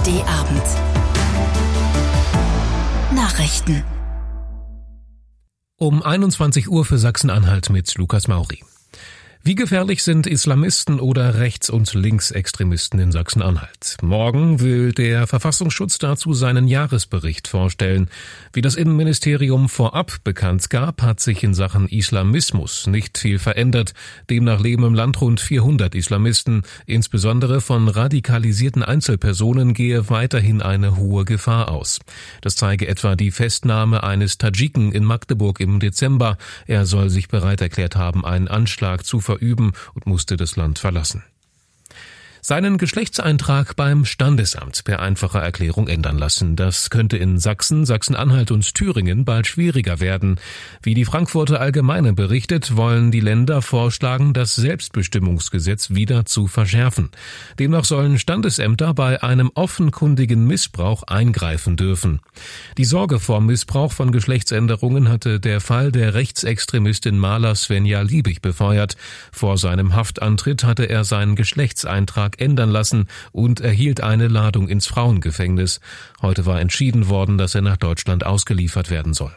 ARD-Abend. Nachrichten. Um 21 Uhr für Sachsen-Anhalt mit Lukas Mauri. Wie gefährlich sind Islamisten oder Rechts- und Linksextremisten in Sachsen-Anhalt? Morgen will der Verfassungsschutz dazu seinen Jahresbericht vorstellen. Wie das Innenministerium vorab bekannt gab, hat sich in Sachen Islamismus nicht viel verändert. Demnach leben im Land rund 400 Islamisten. Insbesondere von radikalisierten Einzelpersonen gehe weiterhin eine hohe Gefahr aus. Das zeige etwa die Festnahme eines Tadschiken in Magdeburg im Dezember. Er soll sich bereit erklärt haben, einen Anschlag zu verüben und musste das Land verlassen. Seinen Geschlechtseintrag beim Standesamt per einfacher Erklärung ändern lassen. Das könnte in Sachsen, Sachsen-Anhalt und Thüringen bald schwieriger werden. Wie die Frankfurter Allgemeine berichtet, wollen die Länder vorschlagen, das Selbstbestimmungsgesetz wieder zu verschärfen. Demnach sollen Standesämter bei einem offenkundigen Missbrauch eingreifen dürfen. Die Sorge vor Missbrauch von Geschlechtsänderungen hatte der Fall der Rechtsextremistin Maler Svenja Liebig befeuert. Vor seinem Haftantritt hatte er seinen Geschlechtseintrag ändern lassen und erhielt eine Ladung ins Frauengefängnis. Heute war entschieden worden, dass er nach Deutschland ausgeliefert werden soll.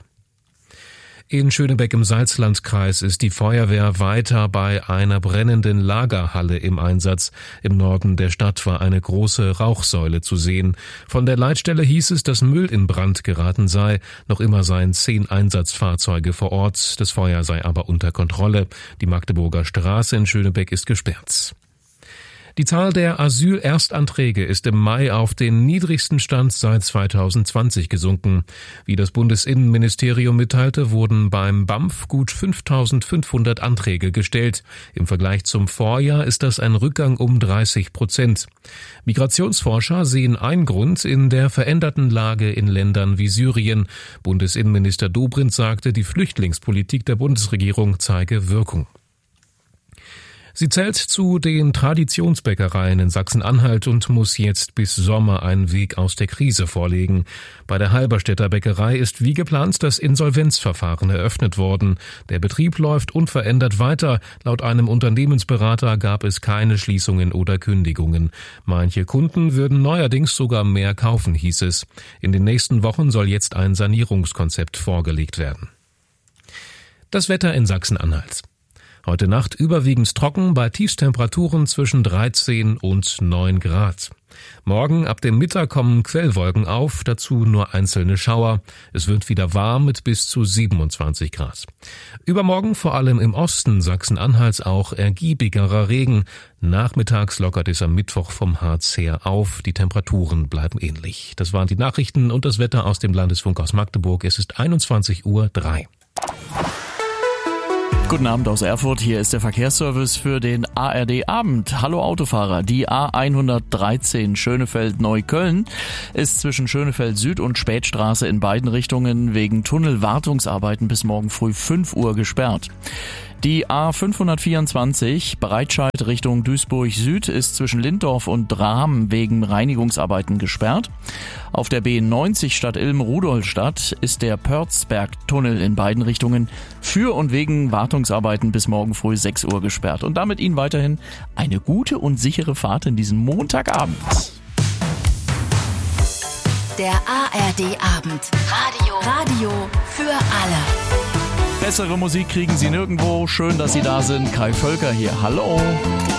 In Schönebeck im Salzlandkreis ist die Feuerwehr weiter bei einer brennenden Lagerhalle im Einsatz. Im Norden der Stadt war eine große Rauchsäule zu sehen. Von der Leitstelle hieß es, dass Müll in Brand geraten sei. Noch immer seien 10 Einsatzfahrzeuge vor Ort. Das Feuer sei aber unter Kontrolle. Die Magdeburger Straße in Schönebeck ist gesperrt. Die Zahl der Asylerstanträge ist im Mai auf den niedrigsten Stand seit 2020 gesunken. Wie das Bundesinnenministerium mitteilte, wurden beim BAMF gut 5.500 Anträge gestellt. Im Vergleich zum Vorjahr ist das ein Rückgang um 30%. Migrationsforscher sehen einen Grund in der veränderten Lage in Ländern wie Syrien. Bundesinnenminister Dobrindt sagte, die Flüchtlingspolitik der Bundesregierung zeige Wirkung. Sie zählt zu den Traditionsbäckereien in Sachsen-Anhalt und muss jetzt bis Sommer einen Weg aus der Krise vorlegen. Bei der Halberstädter Bäckerei ist wie geplant das Insolvenzverfahren eröffnet worden. Der Betrieb läuft unverändert weiter. Laut einem Unternehmensberater gab es keine Schließungen oder Kündigungen. Manche Kunden würden neuerdings sogar mehr kaufen, hieß es. In den nächsten Wochen soll jetzt ein Sanierungskonzept vorgelegt werden. Das Wetter in Sachsen-Anhalt. Heute Nacht überwiegend trocken bei Tiefstemperaturen zwischen 13 und 9 Grad. Morgen ab dem Mittag kommen Quellwolken auf, dazu nur einzelne Schauer. Es wird wieder warm mit bis zu 27 Grad. Übermorgen vor allem im Osten Sachsen-Anhalts auch ergiebigerer Regen. Nachmittags lockert es am Mittwoch vom Harz her auf. Die Temperaturen bleiben ähnlich. Das waren die Nachrichten und das Wetter aus dem Landesfunk aus Magdeburg. Es ist 21:03 Uhr. Guten Abend aus Erfurt, hier ist der Verkehrsservice für den ARD-Abend. Hallo Autofahrer, die A113 Schönefeld-Neukölln ist zwischen Schönefeld Süd und Spätstraße in beiden Richtungen wegen Tunnelwartungsarbeiten bis morgen früh 5 Uhr gesperrt. Die A524 Breitscheid Richtung Duisburg Süd ist zwischen Lindorf und Drahm wegen Reinigungsarbeiten gesperrt. Auf der B90 Stadt-Ilm-Rudolstadt ist der Pörzberg-Tunnel in beiden Richtungen für und wegen Wartungsarbeiten bis morgen früh 6 Uhr gesperrt. Und damit Ihnen weiterhin eine gute und sichere Fahrt in diesen Montagabend. Der ARD-Abend. Radio für alle. Bessere Musik kriegen Sie nirgendwo. Schön, dass Sie da sind. Kai Völker hier. Hallo.